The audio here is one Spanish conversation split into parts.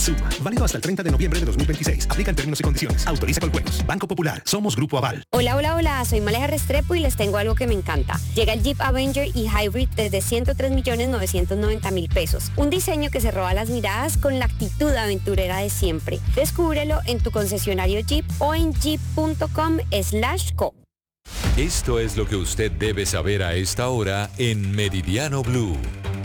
Suma. Válido hasta el 30 de noviembre de 2026. Aplican términos y condiciones. Autoriza Coljuegos. Banco Popular. Somos Grupo Aval. Hola. Soy Maleja Restrepo y les tengo algo que me encanta. Llega el Jeep Avenger y Hybrid desde 103.990.000 pesos. Un diseño que se roba las miradas con la actitud aventurera de siempre. Descúbrelo en tu concesionario Jeep o en jeep.com/co. Esto es lo que usted debe saber a esta hora en Meridiano Blue.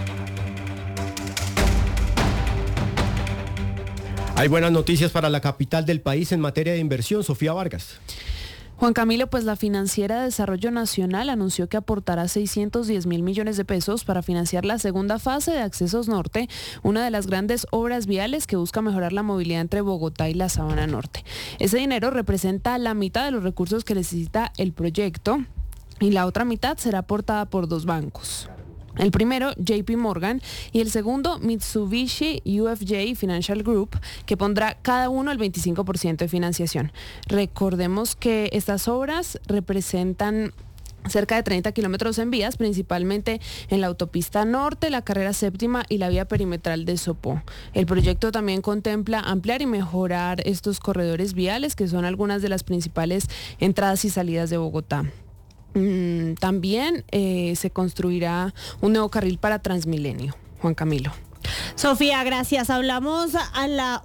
Hay buenas noticias para la capital del país en materia de inversión. Sofía Vargas. Juan Camilo, pues la Financiera de Desarrollo Nacional anunció que aportará 610.000 millones de pesos para financiar la segunda fase de Accesos Norte, una de las grandes obras viales que busca mejorar la movilidad entre Bogotá y la Sabana Norte. Ese dinero representa la mitad de los recursos que necesita el proyecto y la otra mitad será aportada por dos bancos. El primero, JP Morgan, y el segundo, Mitsubishi UFJ Financial Group, que pondrá cada uno el 25% de financiación. Recordemos que estas obras representan cerca de 30 kilómetros en vías, principalmente en la autopista norte, la carrera séptima y la vía perimetral de Sopó. El proyecto también contempla ampliar y mejorar estos corredores viales, que son algunas de las principales entradas y salidas de Bogotá. También se construirá un nuevo carril para Transmilenio. Juan Camilo. Sofía, gracias. Hablamos a la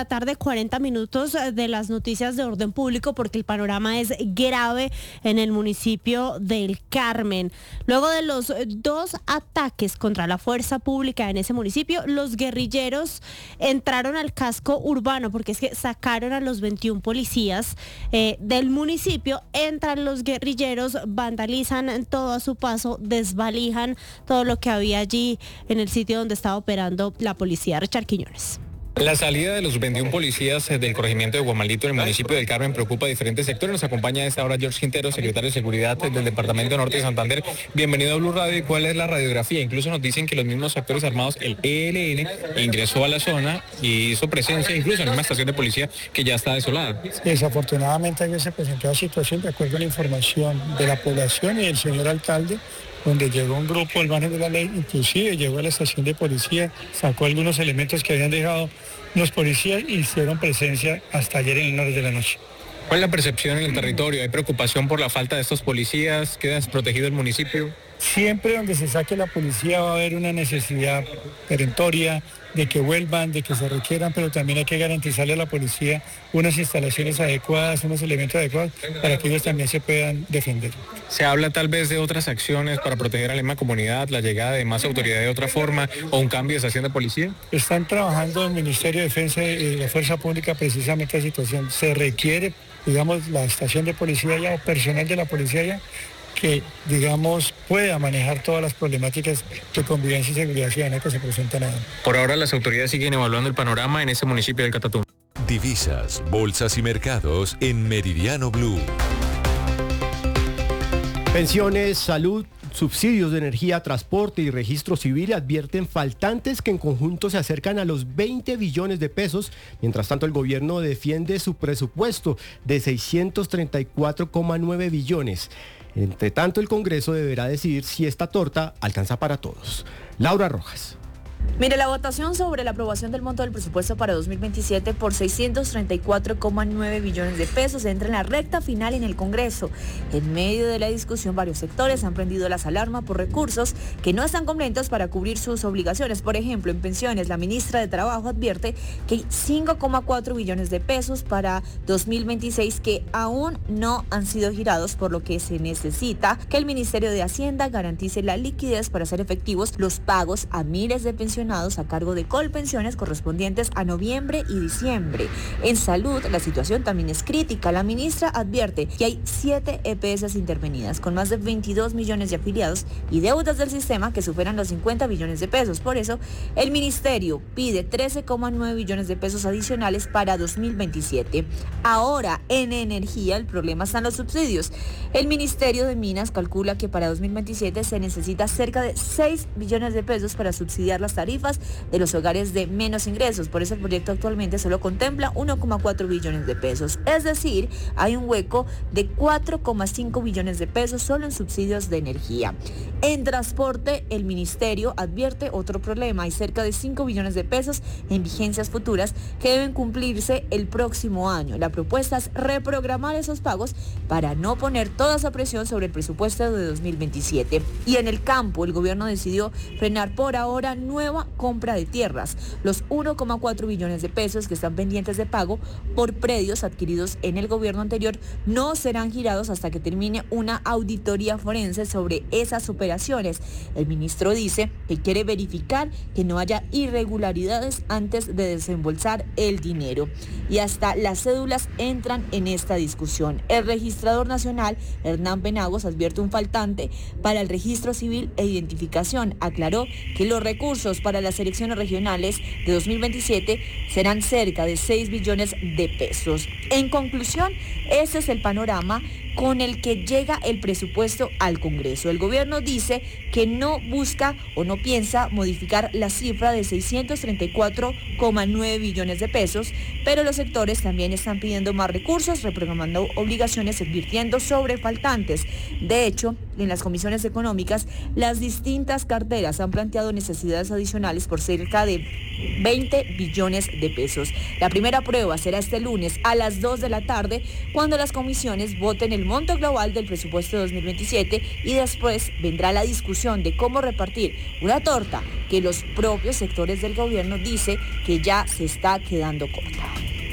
1:40 p.m. de las noticias de orden público porque el panorama es grave en el municipio del Carmen. Luego de los 2 ataques contra la fuerza pública en ese municipio, los guerrilleros entraron al casco urbano porque es que sacaron a los 21 policías del municipio. Entran los guerrilleros, vandalizan todo a su paso, desvalijan todo lo que había allí en el sitio donde estaba operando la policía. Richard Quiñones. La salida de los 21 policías del corregimiento de Guamalito en el municipio del Carmen preocupa a diferentes sectores. Nos acompaña a esta hora George Quintero, secretario de Seguridad del Departamento Norte de Santander. Bienvenido a Blue Radio. ¿Cuál es la radiografía? Incluso nos dicen que los mismos actores armados, el ELN, ingresó a la zona y hizo presencia incluso en una estación de policía que ya está desolada. Desafortunadamente ayer se presentó la situación de acuerdo a la información de la población y del señor alcalde, donde llegó un grupo al margen de la ley, inclusive llegó a la estación de policía, sacó algunos elementos que habían dejado los policías y hicieron presencia hasta ayer en las horas de la noche. ¿Cuál es la percepción en el territorio? ¿Hay preocupación por la falta de estos policías? ¿Queda desprotegido el municipio? Siempre donde se saque la policía va a haber una necesidad perentoria de que vuelvan, de que se requieran, pero también hay que garantizarle a la policía unas instalaciones adecuadas, unos elementos adecuados para que ellos también se puedan defender. ¿Se habla tal vez de otras acciones para proteger a la misma comunidad, la llegada de más autoridad de otra forma o un cambio de estación de policía? Están trabajando el Ministerio de Defensa y la Fuerza Pública precisamente la situación. Se requiere, digamos, la estación de policía ya o personal de la policía ya que, digamos, pueda manejar todas las problemáticas de convivencia y seguridad ciudadana que se presentan ahí. Por ahora las autoridades siguen evaluando el panorama en ese municipio del Catatumbo. Divisas, bolsas y mercados en Meridiano Blue. Pensiones, salud, subsidios de energía, transporte y registro civil advierten faltantes que en conjunto se acercan a los 20 billones de pesos. Mientras tanto, el gobierno defiende su presupuesto de 634,9 billones. Entre tanto, el Congreso deberá decidir si esta torta alcanza para todos. Laura Rojas. Mire, la votación sobre la aprobación del monto del presupuesto para 2027 por 634,9 billones de pesos entra en la recta final en el Congreso. En medio de la discusión, varios sectores han prendido las alarmas por recursos que no están completos para cubrir sus obligaciones. Por ejemplo, en pensiones, la ministra de Trabajo advierte que hay 5,4 billones de pesos para 2026 que aún no han sido girados, por lo que se necesita que el Ministerio de Hacienda garantice la liquidez para hacer efectivos los pagos a miles de pensionados a cargo de Colpensiones correspondientes a noviembre y diciembre. En salud, la situación también es crítica. La ministra advierte que hay 7 EPS intervenidas con más de 22 millones de afiliados y deudas del sistema que superan los 50 billones de pesos. Por eso, el ministerio pide 13,9 billones de pesos adicionales para 2027. Ahora, en energía, el problema están los subsidios. El Ministerio de Minas calcula que para 2027 se necesita cerca de 6 billones de pesos para subsidiar las tarifas tarifas de los hogares de menos ingresos. Por eso el proyecto actualmente solo contempla 1,4 billones de pesos. Es decir, hay un hueco de 4,5 billones de pesos solo en subsidios de energía. En transporte, el ministerio advierte otro problema. Hay cerca de 5 billones de pesos en vigencias futuras que deben cumplirse el próximo año. La propuesta es reprogramar esos pagos para no poner toda esa presión sobre el presupuesto de 2027. Y en el campo, el gobierno decidió frenar por ahora nueva compra de tierras. Los 1,4 billones de pesos que están pendientes de pago por predios adquiridos en el gobierno anterior no serán girados hasta que termine una auditoría forense sobre esas operaciones. El ministro dice que quiere verificar que no haya irregularidades antes de desembolsar el dinero. Y hasta las cédulas entran en esta discusión. El registrador nacional, Hernán Penagos, advierte un faltante para el registro civil e identificación. Aclaró que los recursos para las elecciones regionales de 2027 serán cerca de 6 billones de pesos. En conclusión, ese es el panorama con el que llega el presupuesto al Congreso. El gobierno dice que no busca o no piensa modificar la cifra de 634,9 billones de pesos, pero los sectores también están pidiendo más recursos, reprogramando obligaciones, advirtiendo sobre faltantes. De hecho, en las comisiones económicas, las distintas carteras han planteado necesidades adicionales por cerca de 20 billones de pesos. La primera prueba será este lunes a las 2 de la tarde, cuando las comisiones voten el monto global del presupuesto de 2027 y después vendrá la discusión de cómo repartir una torta que los propios sectores del gobierno dicen que ya se está quedando corta.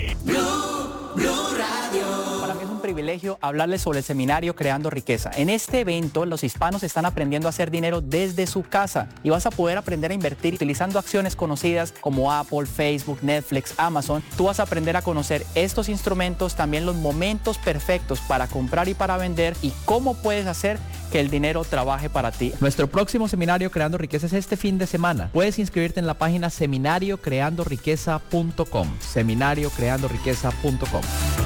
Para mí es un privilegio hablarles sobre el seminario Creando Riqueza. En este evento, los hispanos están aprendiendo a hacer dinero desde su casa y vas a poder aprender a invertir utilizando acciones conocidas como Apple, Facebook, Netflix, Amazon. Tú vas a aprender a conocer estos instrumentos, también los momentos perfectos para comprar y para vender y cómo puedes hacer que el dinero trabaje para ti. Nuestro próximo seminario Creando Riqueza es este fin de semana. Puedes inscribirte en la página seminariocreandoriqueza.com. seminariocreandoriqueza.com.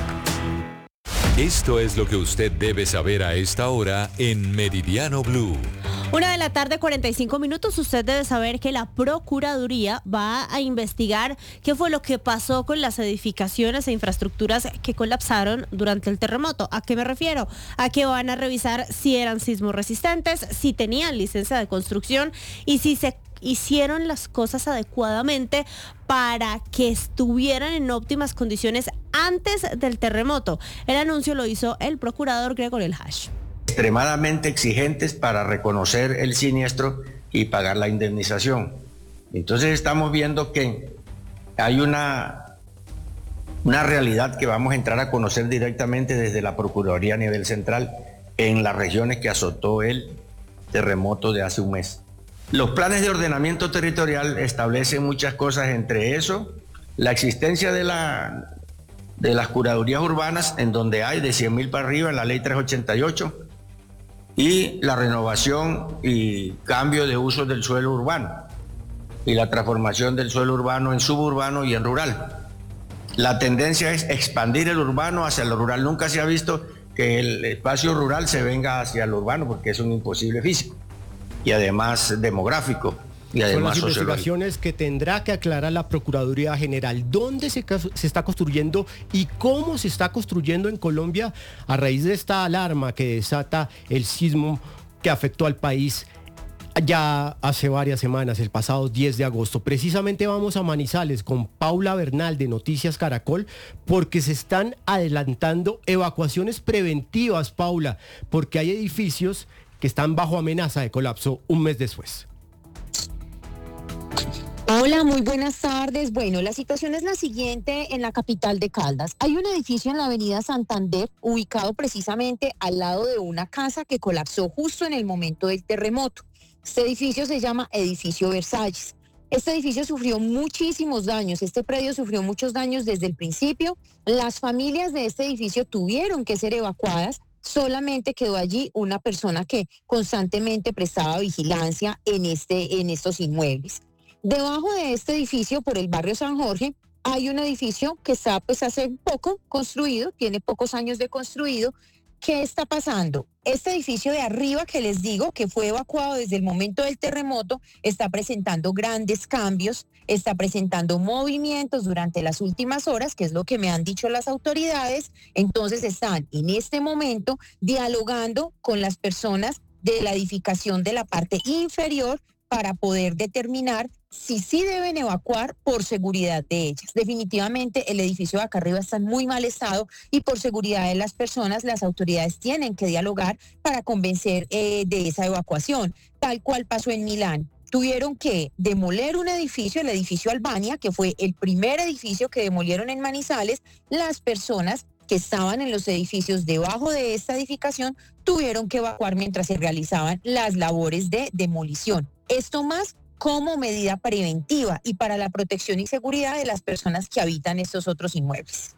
Esto es lo que usted debe saber a esta hora en Meridiano Blue. 1:45 p.m. Usted debe saber que la Procuraduría va a investigar qué fue lo que pasó con las edificaciones e infraestructuras que colapsaron durante el terremoto. ¿A qué me refiero? A que van a revisar si eran sismos resistentes, si tenían licencia de construcción y si se hicieron las cosas adecuadamente para que estuvieran en óptimas condiciones antes del terremoto. El anuncio lo hizo el procurador Gregory El Hash. Extremadamente exigentes para reconocer el siniestro y pagar la indemnización. Entonces estamos viendo que hay una realidad que vamos a entrar a conocer directamente desde la Procuraduría a nivel central en las regiones que azotó el terremoto de hace un mes. Los planes de ordenamiento territorial establecen muchas cosas, entre eso la existencia de las curadurías urbanas, en donde hay de 100.000 para arriba en la ley 388, y la renovación y cambio de uso del suelo urbano y la transformación del suelo urbano en suburbano y en rural. La tendencia es expandir el urbano hacia lo rural. Nunca se ha visto que el espacio rural se venga hacia lo urbano, porque es un imposible físico y además demográfico. Y además son las investigaciones que tendrá que aclarar la Procuraduría General. ¿Dónde se está construyendo y cómo se está construyendo en Colombia a raíz de esta alarma que desata el sismo que afectó al país ya hace varias semanas, el pasado 10 de agosto? Precisamente vamos a Manizales con Paula Bernal de Noticias Caracol, porque se están adelantando evacuaciones preventivas, Paula, porque hay edificios que están bajo amenaza de colapso un mes después. Hola, muy buenas tardes. Bueno, la situación es la siguiente en la capital de Caldas. Hay un edificio en la avenida Santander, ubicado precisamente al lado de una casa que colapsó justo en el momento del terremoto. Este edificio se llama Edificio Versalles. Este edificio sufrió muchísimos daños, este predio sufrió muchos daños desde el principio. Las familias de este edificio tuvieron que ser evacuadas. Solamente quedó allí una persona que constantemente prestaba vigilancia en estos inmuebles. Debajo de este edificio, por el barrio San Jorge, hay un edificio que está hace poco construido, tiene pocos años de construido, ¿qué está pasando? Este edificio de arriba que les digo, que fue evacuado desde el momento del terremoto, está presentando grandes cambios, está presentando movimientos durante las últimas horas, que es lo que me han dicho las autoridades. Entonces están en este momento dialogando con las personas de la edificación de la parte inferior para poder determinar si sí deben evacuar por seguridad de ellas. Definitivamente el edificio de acá arriba está en muy mal estado y por seguridad de las personas las autoridades tienen que dialogar para convencer de esa evacuación, tal cual pasó en Milán. Tuvieron que demoler un edificio, el edificio Albania, que fue el primer edificio que demolieron en Manizales. Las personas que estaban en los edificios debajo de esta edificación tuvieron que evacuar mientras se realizaban las labores de demolición. Esto más como medida preventiva y para la protección y seguridad de las personas que habitan estos otros inmuebles.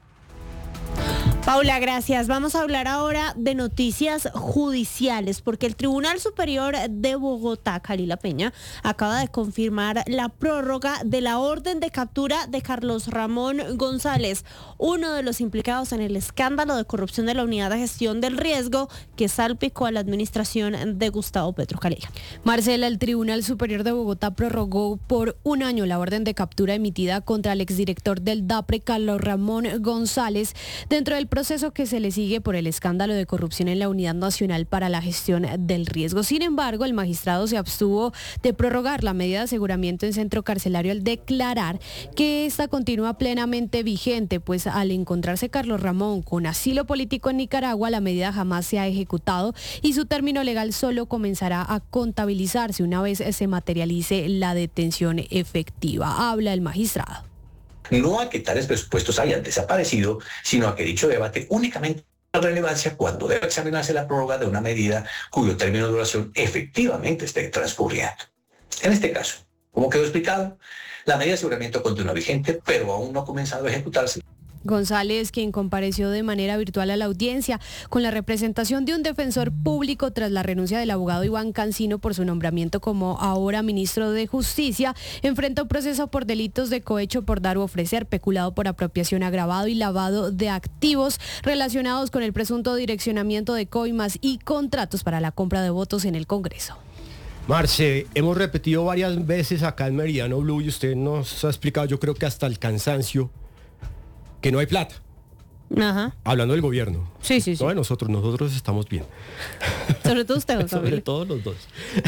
Paula, gracias. Vamos a hablar ahora de noticias judiciales, porque el Tribunal Superior de Bogotá, Kalila Peña, acaba de confirmar la prórroga de la orden de captura de Carlos Ramón González, uno de los implicados en el escándalo de corrupción de la Unidad de Gestión del Riesgo que salpicó a la administración de Gustavo Petro. Kalila. Marcela, el Tribunal Superior de Bogotá prorrogó por 1 año la orden de captura emitida contra el exdirector del DAPRE, Carlos Ramón González, dentro del proceso que se le sigue por el escándalo de corrupción en la Unidad Nacional para la Gestión del Riesgo. Sin embargo, el magistrado se abstuvo de prorrogar la medida de aseguramiento en centro carcelario al declarar que esta continúa plenamente vigente, pues al encontrarse Carlos Ramón con asilo político en Nicaragua, la medida jamás se ha ejecutado y su término legal solo comenzará a contabilizarse una vez se materialice la detención efectiva. Habla el magistrado. No a que tales presupuestos hayan desaparecido, sino a que dicho debate únicamente tenga relevancia cuando debe examinarse la prórroga de una medida cuyo término de duración efectivamente esté transcurriendo. En este caso, como quedó explicado, la medida de aseguramiento continúa vigente, pero aún no ha comenzado a ejecutarse. González, quien compareció de manera virtual a la audiencia con la representación de un defensor público tras la renuncia del abogado Iván Cancino por su nombramiento como ahora ministro de Justicia, enfrenta un proceso por delitos de cohecho por dar u ofrecer, peculado por apropiación agravado y lavado de activos relacionados con el presunto direccionamiento de coimas y contratos para la compra de votos en el Congreso. Marce, hemos repetido varias veces acá en Meridiano Blue y usted nos ha explicado, yo creo que hasta el cansancio, que no hay plata. Ajá. Hablando del gobierno. Sí. No de nosotros estamos bien. Sobre todo usted, Sobre todo los dos.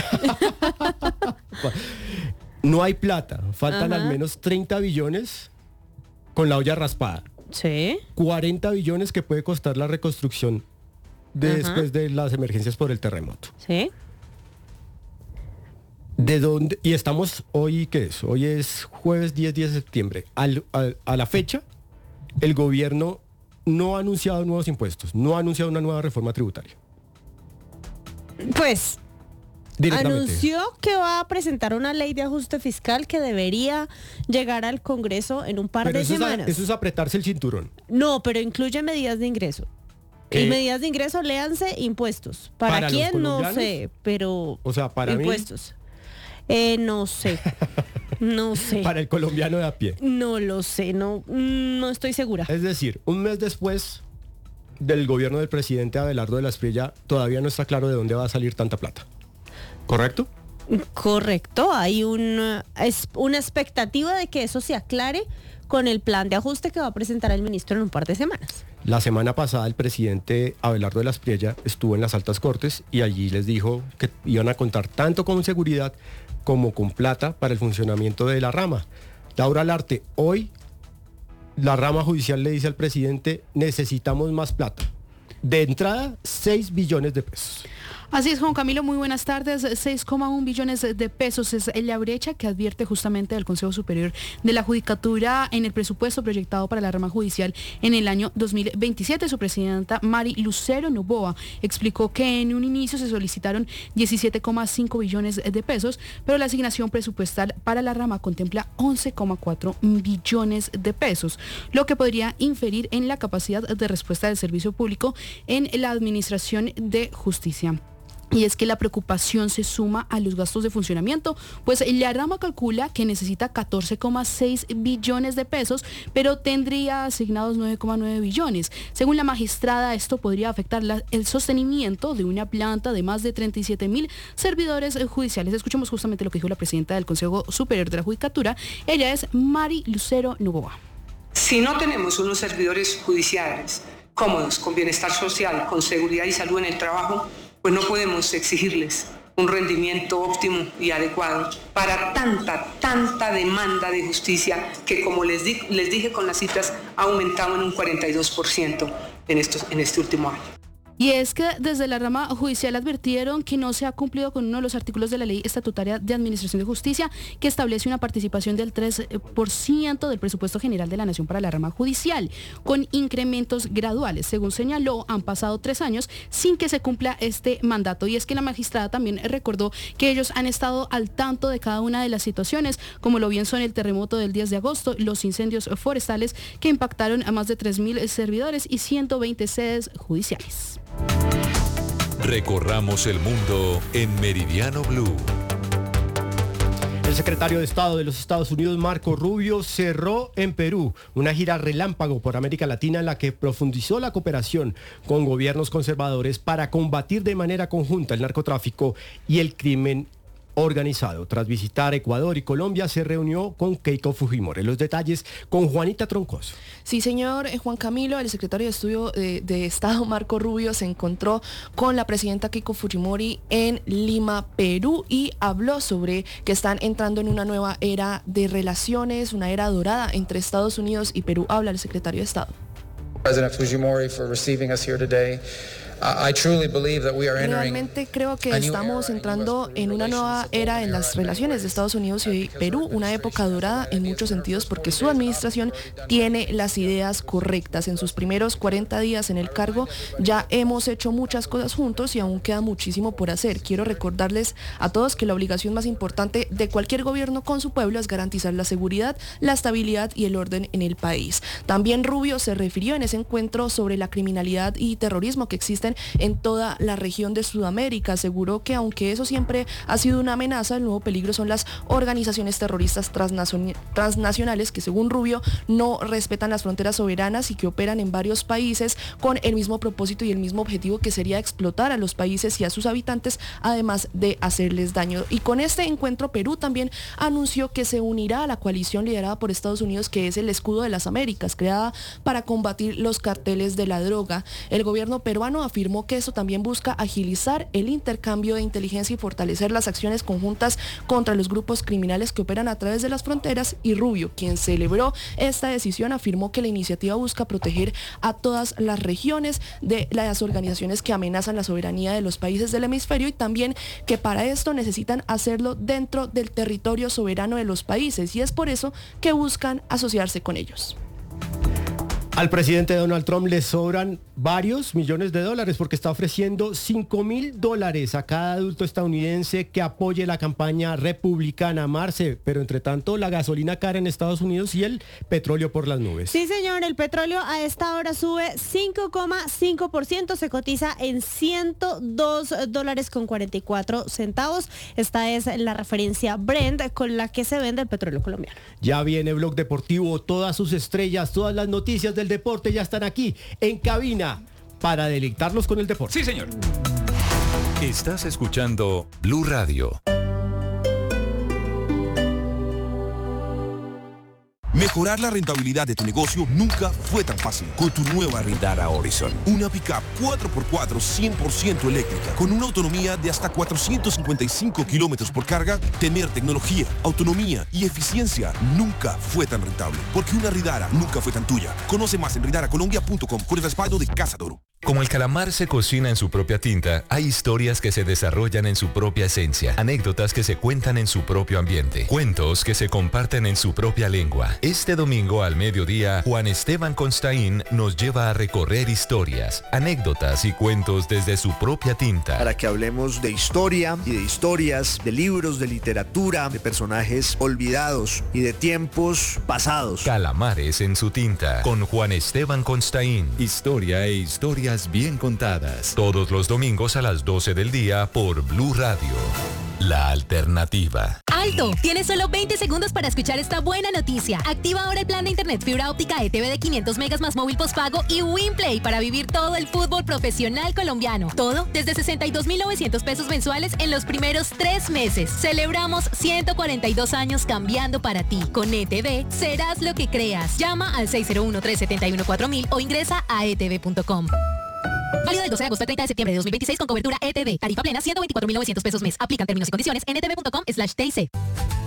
No hay plata. Faltan al menos 30 billones con la olla raspada. Sí. 40 billones que puede costar la reconstrucción después de las emergencias por el terremoto. Sí. ¿De dónde? Y estamos hoy, ¿qué es? Hoy es jueves 10 de septiembre. A la fecha, el gobierno no ha anunciado nuevos impuestos, no ha anunciado una nueva reforma tributaria. Pues anunció que va a presentar una ley de ajuste fiscal que debería llegar al Congreso en un par de semanas. Eso es apretarse el cinturón. No, pero incluye medidas de ingreso. Y medidas de ingreso, léanse impuestos. ¿Para quién? No sé, pero o sea, para impuestos. No sé. No sé. Para el colombiano de a pie. No lo sé, no estoy segura. Es decir, un mes después del gobierno del presidente Abelardo de la Espriella, todavía no está claro de dónde va a salir tanta plata. ¿Correcto? Correcto, hay una expectativa de que eso se aclare con el plan de ajuste que va a presentar el ministro en un par de semanas. La semana pasada el presidente Abelardo de la Espriella estuvo en las altas cortes y allí les dijo que iban a contar tanto con seguridad como con plata para el funcionamiento de la rama. Laura Larte, hoy la rama judicial le dice al presidente, necesitamos más plata. De entrada, 6 billones de pesos. Así es, Juan Camilo, muy buenas tardes. 6,1 billones de pesos es la brecha que advierte justamente el Consejo Superior de la Judicatura en el presupuesto proyectado para la rama judicial en el año 2027. Su presidenta Mari Lucero Novoa explicó que en un inicio se solicitaron 17,5 billones de pesos, pero la asignación presupuestal para la rama contempla 11,4 billones de pesos, lo que podría inferir en la capacidad de respuesta del servicio público en la administración de justicia. Y es que la preocupación se suma a los gastos de funcionamiento, pues la rama calcula que necesita 14,6 billones de pesos, pero tendría asignados 9,9 billones. Según la magistrada, esto podría afectar el sostenimiento de una planta de más de 37.000 servidores judiciales. Escuchemos justamente lo que dijo la presidenta del Consejo Superior de la Judicatura. Ella es Mari Lucero Novoa. Si no tenemos unos servidores judiciales cómodos, con bienestar social, con seguridad y salud en el trabajo, pues no podemos exigirles un rendimiento óptimo y adecuado para tanta demanda de justicia que, como les dije con las cifras, ha aumentado en un 42% en este último año. Y es que desde la rama judicial advirtieron que no se ha cumplido con uno de los artículos de la Ley Estatutaria de Administración de Justicia, que establece una participación del 3% del presupuesto general de la Nación para la rama judicial, con incrementos graduales. Según señaló, han pasado 3 años sin que se cumpla este mandato. Y es que la magistrada también recordó que ellos han estado al tanto de cada una de las situaciones, como lo bien son el terremoto del 10 de agosto, los incendios forestales que impactaron a más de 3.000 servidores y 120 sedes judiciales. Recorramos el mundo en Meridiano Blue. El secretario de Estado de los Estados Unidos, Marco Rubio, cerró en Perú una gira relámpago por América Latina en la que profundizó la cooperación con gobiernos conservadores para combatir de manera conjunta el narcotráfico y el crimen organizado. Tras visitar Ecuador y Colombia, se reunió con Keiko Fujimori. Los detalles con Juanita Troncoso. Sí, señor Juan Camilo, el secretario de Estado Marco Rubio se encontró con la presidenta Keiko Fujimori en Lima, Perú, y habló sobre que están entrando en una nueva era de relaciones, una era dorada entre Estados Unidos y Perú. Habla el secretario de Estado. President Fujimori for receiving us here today. Realmente creo que estamos entrando en una nueva era en las relaciones de Estados Unidos y Perú, una época dorada en muchos sentidos porque su administración tiene las ideas correctas. En sus primeros 40 días en el cargo ya hemos hecho muchas cosas juntos y aún queda muchísimo por hacer. Quiero recordarles a todos que la obligación más importante de cualquier gobierno con su pueblo es garantizar la seguridad, la estabilidad y el orden en el país. También Rubio se refirió en ese encuentro sobre la criminalidad y terrorismo que existen en toda la región de Sudamérica. Aseguró que aunque eso siempre ha sido una amenaza, el nuevo peligro son las organizaciones terroristas transnacionales que, según Rubio, no respetan las fronteras soberanas y que operan en varios países con el mismo propósito y el mismo objetivo, que sería explotar a los países y a sus habitantes, además de hacerles daño. Y con este encuentro, Perú también anunció que se unirá a la coalición liderada por Estados Unidos, que es el Escudo de las Américas, creada para combatir los carteles de la droga. El gobierno peruano afirmó que eso también busca agilizar el intercambio de inteligencia y fortalecer las acciones conjuntas contra los grupos criminales que operan a través de las fronteras. Y Rubio, quien celebró esta decisión, afirmó que la iniciativa busca proteger a todas las regiones de las organizaciones que amenazan la soberanía de los países del hemisferio, y también que para esto necesitan hacerlo dentro del territorio soberano de los países, y es por eso que buscan asociarse con ellos. Al presidente Donald Trump le sobran varios millones de dólares porque está ofreciendo $5,000 a cada adulto estadounidense que apoye la campaña republicana. Marce, pero entre tanto la gasolina cara en Estados Unidos y el petróleo por las nubes. Sí, señor, el petróleo a esta hora sube 5,5%, se cotiza en $102.44. Esta es la referencia Brent con la que se vende el petróleo colombiano. Ya viene Blog Deportivo, todas sus estrellas, todas las noticias del deporte ya están aquí en cabina para deleitarlos con el deporte. Sí, señor. Estás escuchando Blue Radio. Mejorar la rentabilidad de tu negocio nunca fue tan fácil con tu nueva Rindara Horizon. Una pickup 4x4 100% eléctrica con una autonomía de hasta 455 kilómetros por carga. Tener tecnología, autonomía y eficiencia nunca fue tan rentable, porque una Rindara nunca fue tan tuya. Conoce más en rindaracolombia.com con el respaldo de Casa Toro. Como el calamar se cocina en su propia tinta, hay historias que se desarrollan en su propia esencia, anécdotas que se cuentan en su propio ambiente, cuentos que se comparten en su propia lengua. Este domingo al mediodía, Juan Esteban Constaín nos lleva a recorrer historias, anécdotas y cuentos desde su propia tinta. Para que hablemos de historia y de historias, de libros, de literatura, de personajes olvidados y de tiempos pasados. Calamares en su tinta, con Juan Esteban Constaín. Historia e historias historias bien contadas. Todos los domingos a las 12 del día por Blue Radio. La alternativa. ¡Alto! Tienes solo 20 segundos para escuchar esta buena noticia. Activa ahora el plan de internet fibra óptica ETV de 500 megas más móvil postpago y WinPlay para vivir todo el fútbol profesional colombiano. Todo desde 62.900 pesos mensuales en los primeros 3 meses. Celebramos 142 años cambiando para ti. Con ETV serás lo que creas. Llama al 601-371-4000 o ingresa a etv.com. Válido del 12 de agosto al 30 de septiembre de 2026 con cobertura ETV. Tarifa plena 124.900 pesos mes. Aplican términos y condiciones en etv.com/TIC.